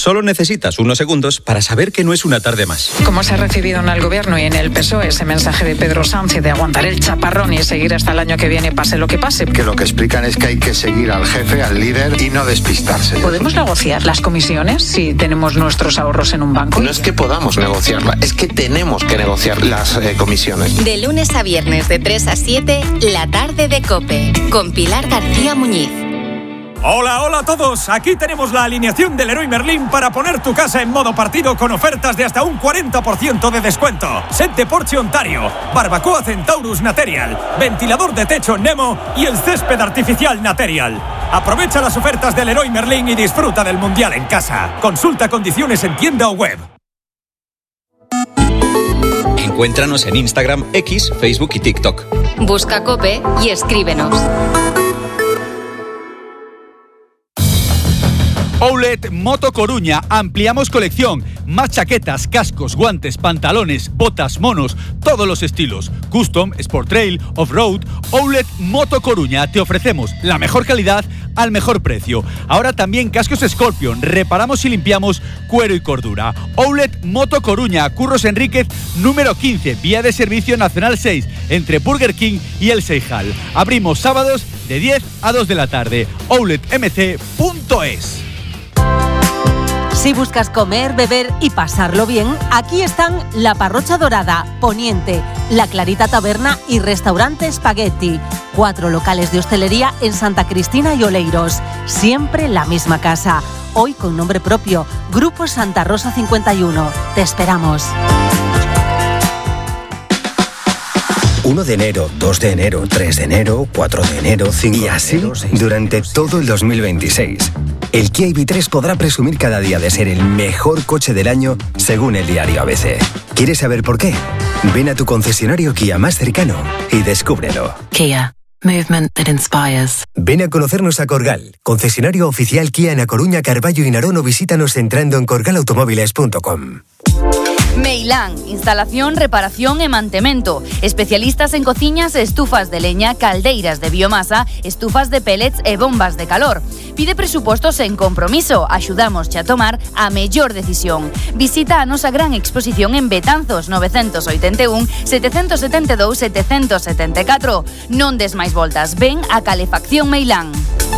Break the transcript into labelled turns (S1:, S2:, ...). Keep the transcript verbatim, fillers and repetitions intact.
S1: Solo necesitas unos segundos para saber que no es una tarde más.
S2: ¿Cómo se ha recibido en el Gobierno y en el P S O E ese mensaje de Pedro Sánchez de aguantar el chaparrón y seguir hasta el año que viene, pase lo que pase?
S3: Que lo que explican es que hay que seguir al jefe, al líder y no despistarse.
S2: ¿Podemos negociar las comisiones si tenemos nuestros ahorros en un banco?
S3: No es que podamos negociarla, es que tenemos que negociar las eh, comisiones.
S4: De lunes a viernes de tres a siete, La Tarde de COPE, con Pilar García Muñiz.
S5: Hola, hola a todos. Aquí tenemos la alineación del Leroy Merlin para poner tu casa en modo partido con ofertas de hasta un cuarenta por ciento de descuento. Set de Porsche Ontario, barbacoa Centaurus Material, ventilador de techo Nemo y el césped artificial Material. Aprovecha las ofertas del Leroy Merlin y disfruta del Mundial en casa. Consulta condiciones en tienda o web.
S1: Encuéntranos en Instagram, X, Facebook y TikTok.
S4: Busca COPE y escríbenos.
S6: Outlet Moto Coruña, ampliamos colección, más chaquetas, cascos, guantes, pantalones, botas, monos, todos los estilos, custom, sport trail, off-road. Outlet Moto Coruña, te ofrecemos la mejor calidad al mejor precio. Ahora también cascos Scorpion, reparamos y limpiamos cuero y cordura. Outlet Moto Coruña, Curros Enríquez, número quince, vía de servicio nacional seis, entre Burger King y el Seijal. Abrimos sábados de diez a dos de la tarde. outlet m c punto es.
S7: Si buscas comer, beber y pasarlo bien, aquí están La Parrocha Dorada, Poniente, La Clarita Taberna y Restaurante Spaghetti. Cuatro locales de hostelería en Santa Cristina y Oleiros. Siempre la misma casa. Hoy con nombre propio, Grupo Santa Rosa cincuenta y uno. Te esperamos.
S8: uno de enero, dos de enero, tres de enero, cuatro de enero, cinco y así durante todo el dos mil veintiséis. El Kia I V tres podrá presumir cada día de ser el mejor coche del año según el diario A B C. ¿Quieres saber por qué? Ven a tu concesionario Kia más cercano y descúbrelo.
S9: Kia. Movement that inspires.
S8: Ven a conocernos a Corgal, concesionario oficial Kia en A Coruña, Carballo y Narón, o visítanos entrando en corgal automóviles punto com.
S10: Meilán, instalación, reparación e mantemento. Especialistas en cociñas e estufas de leña, caldeiras de biomasa, estufas de pellets e bombas de calor. Pide presupostos en compromiso. Axudamos a tomar a mellor decisión. Visita a nosa gran exposición en Betanzos, novecientos ochenta y uno, setecientos setenta y dos, setecientos setenta y catro. Non des máis voltas, ven a Calefacción Meilán.